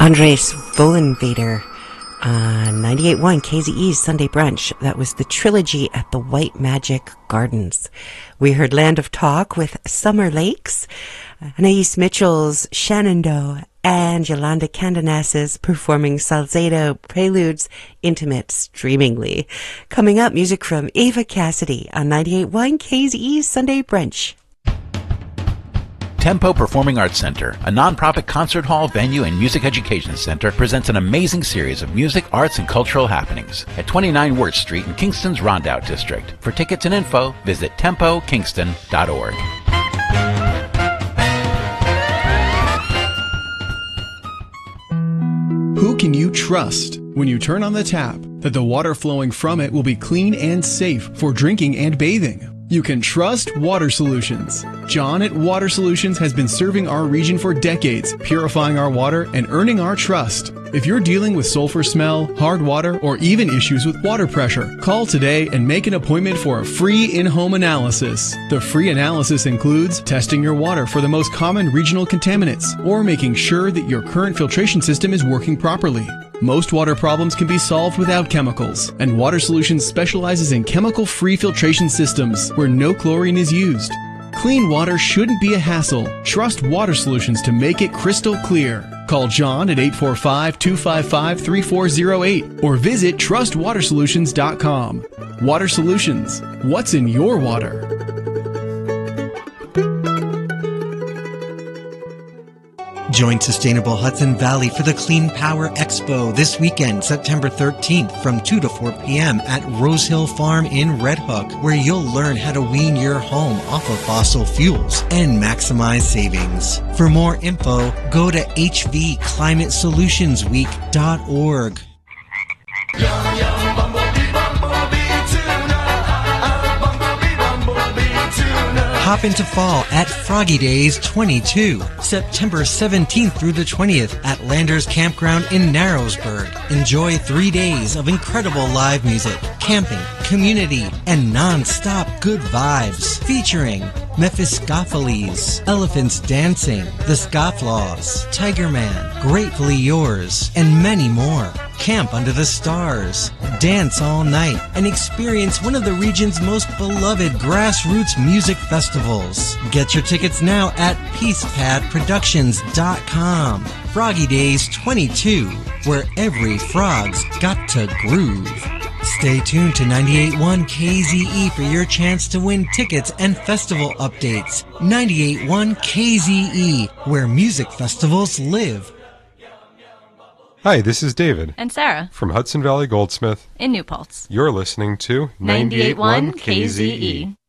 Andres Vollenbader on 98.1 KZE's Sunday Brunch. That was the trilogy at the White Magic Gardens. We heard Land of Talk with Summer Lakes, Anais Mitchell's Shenandoah, and Yolanda Candenas performing Salcedo Preludes Intimate Streamingly. Coming up, music from Ava Cassidy on 98.1 KZE's Sunday Brunch. Tempo Performing Arts Center, a nonprofit concert hall, venue, and music education center, presents an amazing series of music, arts, and cultural happenings at 29 Wirt Street in Kingston's Rondout District. For tickets and info, visit tempokingston.org. Who can you trust when you turn on the tap that the water flowing from it will be clean and safe for drinking and bathing? You can trust Water Solutions. John at Water Solutions has been serving our region for decades, purifying our water and earning our trust. If you're dealing with sulfur smell, hard water, or even issues with water pressure, call today and make an appointment for a free in-home analysis. The free analysis includes testing your water for the most common regional contaminants or making sure that your current filtration system is working properly. Most water problems can be solved without chemicals, and Water Solutions specializes in chemical-free filtration systems where no chlorine is used. Clean water shouldn't be a hassle. Trust Water Solutions to make it crystal clear. Call John at 845-255-3408 or visit trustwatersolutions.com. Water Solutions. What's in your water? Join Sustainable Hudson Valley for the Clean Power Expo this weekend, September 13th from 2 to 4 p.m. at Rose Hill Farm in Red Hook, where you'll learn how to wean your home off of fossil fuels and maximize savings. For more info, go to hvclimatesolutionsweek.org. Yum, yum, bumblebee, bumblebee tuna. Bumblebee, bumblebee tuna. Hop into fall at Froggy Days 22, September 17th through the 20th at Landers Campground in Narrowsburg. Enjoy 3 days of incredible live music, camping, community, and non-stop good vibes. Featuring Mephistopheles, Elephants Dancing, The Scofflaws, Tiger Man, Gratefully Yours, and many more. Camp under the stars, dance all night, and experience one of the region's most beloved grassroots music festivals. Get your tickets now at peacepadproductions.com. Froggy Days 22, where every frog's got to groove. Stay tuned to 98.1 KZE for your chance to win tickets and festival updates. 98.1 KZE, where music festivals live. Hi, this is David. And Sarah. From Hudson Valley Goldsmith. In New Paltz. You're listening to 98.1 KZE.